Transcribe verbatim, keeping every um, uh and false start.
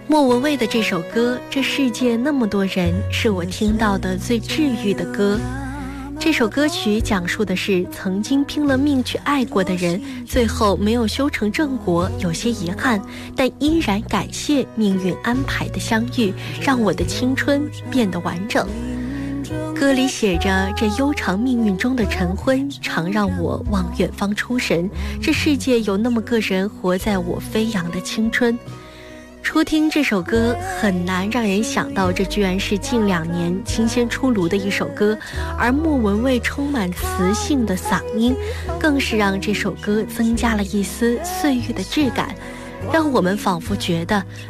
莫文蔚的这首歌《这世界那么多人》是我听到的最治愈的歌。这首歌曲讲述的是曾经拼了命去爱过的人，最后没有修成正果，有些遗憾，但依然感谢命运安排的相遇，让我的青春变得完整。歌里写着，这悠长命运中的晨昏，常让我望远方出神，这世界有那么个人活在我飞扬的青春。初听这首歌很难让人想到，这居然是近两年新鲜出炉的一首歌，而莫文蔚充满磁性的嗓音，更是让这首歌增加了一丝岁月的质感，让我们仿佛觉得